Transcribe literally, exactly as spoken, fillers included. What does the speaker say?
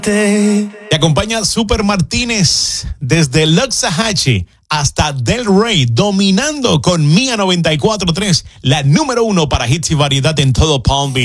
Te acompaña Super Martínez desde Loxahatchee hasta Del Rey, dominando con Mía noventa y cuatro punto tres, la número uno para hits y variedad en todo Palm Beach.